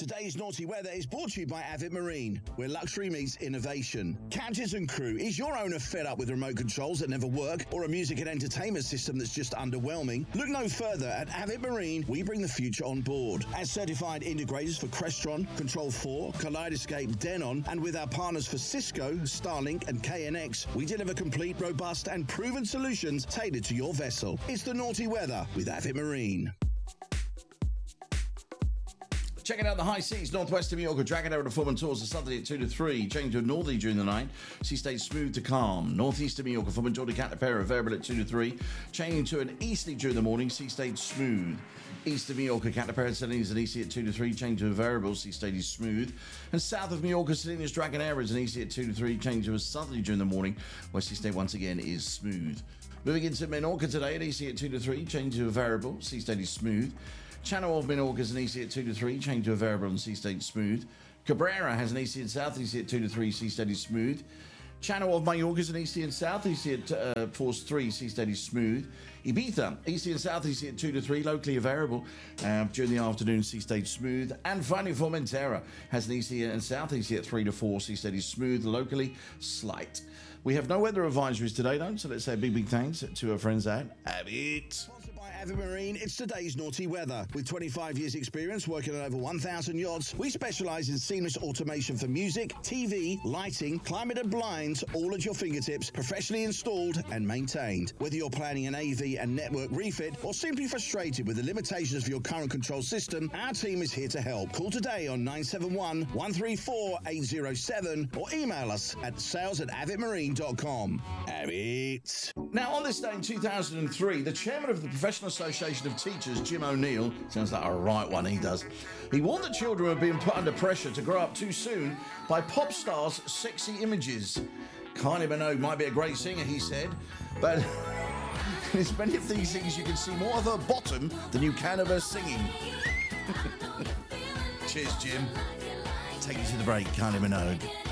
Today's Naughty Weather is brought to you by Avid Marine, where luxury meets innovation. Captains and crew, is your owner fed up with remote controls that never work or a music and entertainment system that's just underwhelming? Look no further. At Avid Marine, we bring the future on board. As certified integrators for Crestron, Control 4, Kaleidoscape, Denon, and with our partners for Cisco, Starlink, and KNX, we deliver complete, robust, and proven solutions tailored to your vessel. It's the Naughty Weather with Avid Marine. Checking out the high seas, northwest of Mallorca, Dragon over to Fulham towards the southerly at 2 to 3, change to northerly during the night, sea stays smooth to calm. Northeast of Mallorca, Fulham, Jordan, Catapera, variable at 2 to 3, changing to an easterly during the morning, sea stayed smooth. East of Mallorca, Catapera, Salinas and easy at 2 to 3, change to a variable, sea stayed smooth. And south of Mallorca, Salinas, Dragon Air is an easy at 2 to 3, change to a southerly during the morning, where sea stayed once again is smooth. Moving into Menorca today, an easy at 2 to 3, change to a variable, sea stayed smooth. Channel of Menorca is an easy at 2 to 3, change to a variable and sea state smooth. Cabrera has an easy and south, easy at 2 to 3, sea steady smooth. Channel of Mallorca is an easy and south, easy at force 3, sea steady smooth. Ibiza, easy and south, easy at 2 to 3, locally a variable. During the afternoon, sea state smooth. And finally, Formentera has an easy and south, easy at 3 to 4, sea steady smooth, locally slight. We have no weather advisories today, though, so let's say a big thanks to our friends at Avid. Sponsored by Avid Marine, it's today's Naughty Weather. With 25 years' experience working on over 1,000 yachts, we specialise in seamless automation for music, TV, lighting, climate and blinds, all at your fingertips, professionally installed and maintained. Whether you're planning an AV and network refit or simply frustrated with the limitations of your current control system, our team is here to help. Call today on 971 134 807 or email us at sales@avidmarine.com. Avid. Now, on this day in 2003, the chairman of the Professional Association of Teachers, Jim O'Neill, sounds like a right one, he does, he warned that children were being put under pressure to grow up too soon by pop stars' sexy images. Kylie Minogue might be a great singer, he said, but there's many of these things you can see more of her bottom than you can of her singing. Cheers, Jim. Take you to the break, Kylie Minogue.